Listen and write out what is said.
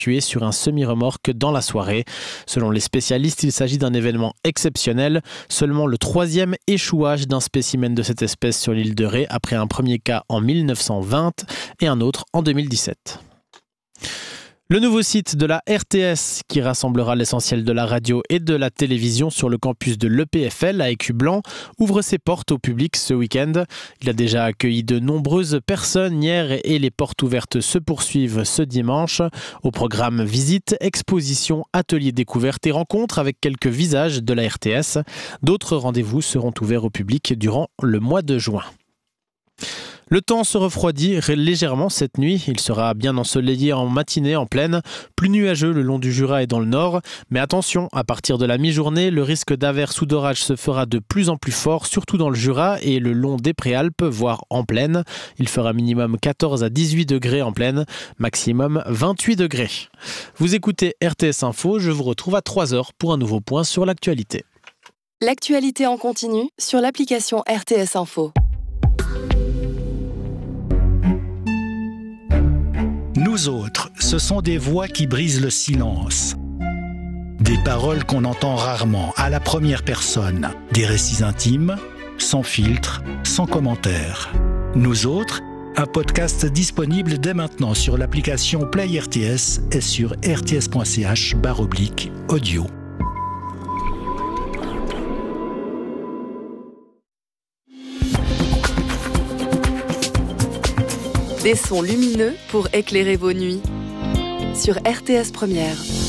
tué sur un semi-remorque dans la soirée. Selon les spécialistes, il s'agit d'un événement exceptionnel. Seulement le 3e échouage d'un spécimen de cette espèce sur l'île de Ré après un premier cas en 1920 et un autre en 2017. Le nouveau site de la RTS, qui rassemblera l'essentiel de la radio et de la télévision sur le campus de l'EPFL à Écu-Blanc, ouvre ses portes au public ce week-end. Il a déjà accueilli de nombreuses personnes hier et les portes ouvertes se poursuivent ce dimanche. Au programme visites, expositions, ateliers découvertes et rencontres avec quelques visages de la RTS. D'autres rendez-vous seront ouverts au public durant le mois de juin. Le temps se refroidit légèrement cette nuit. Il sera bien ensoleillé en matinée en plaine, plus nuageux le long du Jura et dans le nord. Mais attention, à partir de la mi-journée, le risque d'averses ou d'orages se fera de plus en plus fort, surtout dans le Jura et le long des Préalpes, voire en plaine. Il fera minimum 14 à 18 degrés en plaine, maximum 28 degrés. Vous écoutez RTS Info, je vous retrouve à 3h pour un nouveau point sur l'actualité. L'actualité en continu sur l'application RTS Info. Nous autres, ce sont des voix qui brisent le silence. Des paroles qu'on entend rarement, à la première personne. Des récits intimes, sans filtre, sans commentaire. Nous autres, un podcast disponible dès maintenant sur l'application Play RTS et sur rts.ch/audio. Des sons lumineux pour éclairer vos nuits. Sur RTS Première.